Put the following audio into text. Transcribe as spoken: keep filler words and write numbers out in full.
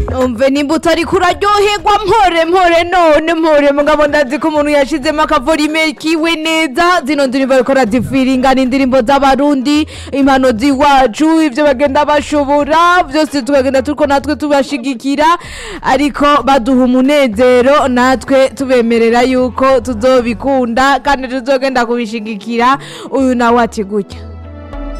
umve nimba utari kuraryoherwa mpore mpore none mpore mugabo ndazi ko umuntu yashizemo akavorime kiwe neza zino ndirimbo ariko radifiringana indirimbo z'abarundi impano z'iwacu ivyo bagenda bashobora byose tukagenda turiko natwe tubashigikira ariko baduha umunezero natwe tubemerera yuko tuzobikunda kandi tuzogenda kubishigikira uyu nawe ati gutya